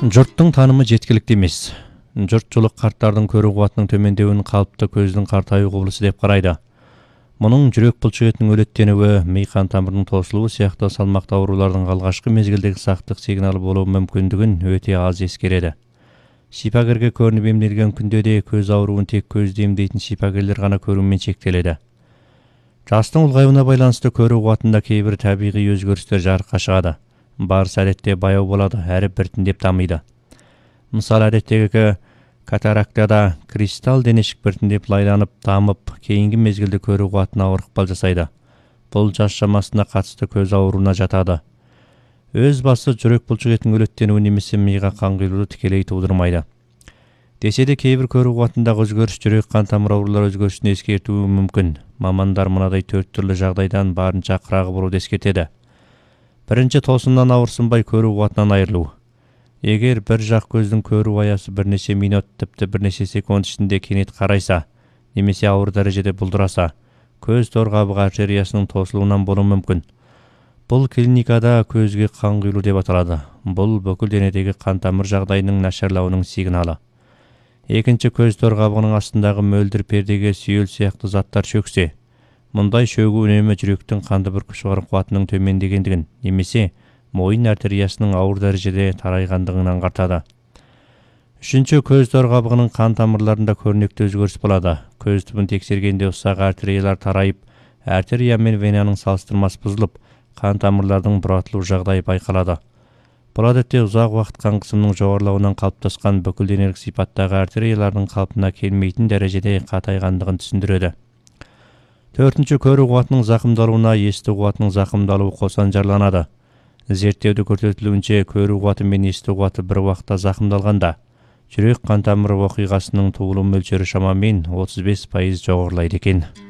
Жұрттың танымы жеткілікті емес. Жұртшылық қарттардың көру қуатының төмендеуін қалыпты көздің қартаю құбылысы деп қарайды. Мұның жүрек бұлшықетінің өлеттенуі, ми қан тамырының тосылуы сияқты салмақты аурулардың алғашқы мезгілдегі сақтық сигналы болуы мүмкіндігін өте аз ескереді. Шипагерге көрініп емделген күнде де көз ауруын тек көзді емдейтін шипагерлер ғана көрумен шектеледі. Жастың ұлғаюына байланысты көру қуатында кейбір табиғи өзгерістер жарыққа шығады. Барыс әдетте баяу болады, әрі біртіндеп дамиды. Мысалы әдеттегі катарактада кристалл денешік біртіндеп лайланып, дамып, кейінгі мезгілде көру қуатына ауыр ықпал жасайды. Бұл жас шамасына қатысты көз ауруына жатады. Өз басы жүрек бұлшықетінің өлеттенуі немесе миға қан құйылуды тікелей тудырмайды. Десе де кейбір көру қуатындағы өзгеріс жүрек қан тамыр аурулар өзгерісін ескертуі мүмкін. Мамандар мынадай 4 түрлі жағдайдан барынша қырағы болуды ескертеді. Бірінші, тосыннан ауырсынбай көру қуатынан айырылу. Егер бір жақ көздің көру аясы бірнеше минут, тіпті бірнеше секунд ішінде кенет қарайса, немесе ауыр дәрежеде бұлдыраса, көз торғабығы артериясының тосылуынан болуы мүмкін. Бұл клиникада көзге қан құйылу деп аталады. Бұл бүкіл денедегі қан тамыр жағдайының нашарлауының сигналы. Екінші, көз торғабығының астындағы мөлдір пердеге сүйел сияқты заттар шөксе, мұндай шөгу үнемі жүректің қанды бүркіп шығару қуатының төмендегендігін, немесе мойын артериясының ауыр дәрежеде тарайғандығын аңғартады. Үшінші, көз торғабығының қан тамырларында көрнекті өзгеріс болады. Көз түбін тексергенде ұсақ артериялар тарайып, артерия мен венаның салыстырмасы бұзылып, қан тамырлардың бұратылу жағдайы байқалады. Бұл әдетте ұзақ уақыт қан қысымының жоғарылауынан қалыптасқан бүкіл денелік сипаттағы артериялардың қалпына келмейтін дәрежеде қатайғандығын түсіндіреді. Төртінші, көру қуатының зақымдалуына есту қуатының зақымдалуы қоса жарланады. Зерттеуді көрсетілуінше, көру қуаты мен есту қуаты бір уақытта зақымдалғанда, жүрек қан тамыры оқиғасының туылу мөлшері шамамен 35% жоғарылайды екен.